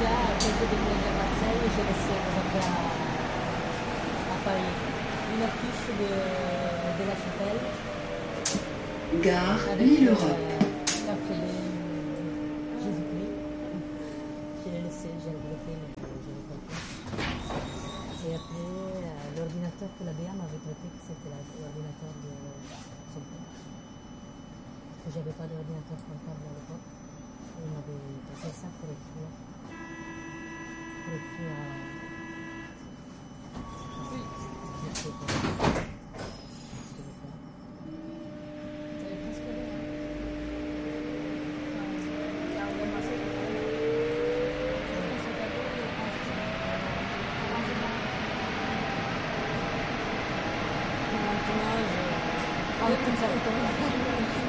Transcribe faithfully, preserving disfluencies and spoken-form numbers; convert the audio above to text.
là, quand j'ai déménagé à Marseille, j'ai laissé mes affaires à, à Paris. Une affiche de, de la chapelle. Gare Avec Lille-Europe. euh, café de Jésus-Christ. Je l'ai laissé, j'ai regretté, mais je l'ai pas fait. Et après, euh, l'ordinateur que la B A m'avait prêté, c'était la- l'ordinateur de son père. Parce que j'avais pas d'ordinateur portable à l'époque. Et il m'avait prêté ça pour écrire. Pour écrire à... Oui. Je sais pas. Ce que je fais. T'avais presque l'air. Enfin, c'est un bon marché. Maintenant, je... Ah, oui, comme ça, comme ça.